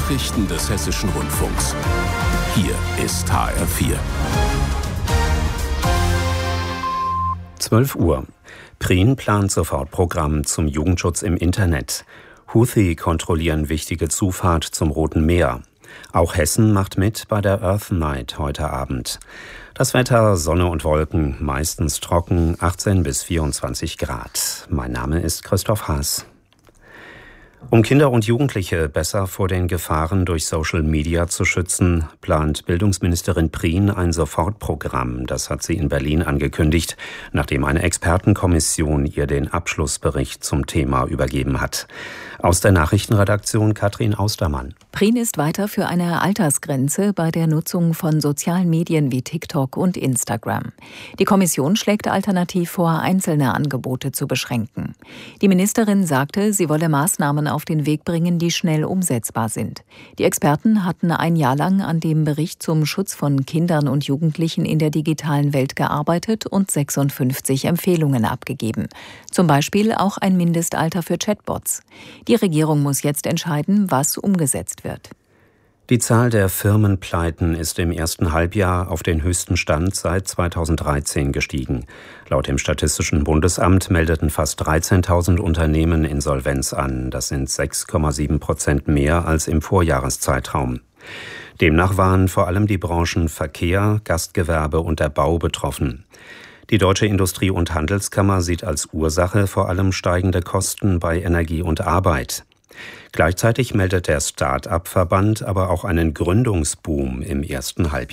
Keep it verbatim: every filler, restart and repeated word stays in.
Nachrichten des Hessischen Rundfunks. Hier ist H R vier. zwölf Uhr. Prien plant Sofortprogramm zum Jugendschutz im Internet. Houthi kontrollieren wichtige Zufahrt zum Roten Meer. Auch Hessen macht mit bei der Earth Night heute Abend. Das Wetter: Sonne und Wolken, meistens trocken, achtzehn bis vierundzwanzig Grad. Mein Name ist Christoph Haas. Um Kinder und Jugendliche besser vor den Gefahren durch Social Media zu schützen, plant Bildungsministerin Prien ein Sofortprogramm. Das hat sie in Berlin angekündigt, nachdem eine Expertenkommission ihr den Abschlussbericht zum Thema übergeben hat. Aus der Nachrichtenredaktion Katrin Austermann. Prien ist weiter für eine Altersgrenze bei der Nutzung von sozialen Medien wie TikTok und Instagram. Die Kommission schlägt alternativ vor, einzelne Angebote zu beschränken. Die Ministerin sagte, sie wolle Maßnahmen auf den Weg bringen, die schnell umsetzbar sind. Die Experten hatten ein Jahr lang an dem Bericht zum Schutz von Kindern und Jugendlichen in der digitalen Welt gearbeitet und sechsundfünfzig Empfehlungen abgegeben. Zum Beispiel auch ein Mindestalter für Chatbots. Die Regierung muss jetzt entscheiden, was umgesetzt wird. Die Zahl der Firmenpleiten ist im ersten Halbjahr auf den höchsten Stand seit zweitausenddreizehn gestiegen. Laut dem Statistischen Bundesamt meldeten fast dreizehntausend Unternehmen Insolvenz an. Das sind sechs Komma sieben Prozent mehr als im Vorjahreszeitraum. Demnach waren vor allem die Branchen Verkehr, Gastgewerbe und der Bau betroffen. Die Deutsche Industrie- und Handelskammer sieht als Ursache vor allem steigende Kosten bei Energie und Arbeit. Gleichzeitig meldet der Start-up-Verband aber auch einen Gründungsboom im ersten Halbjahr.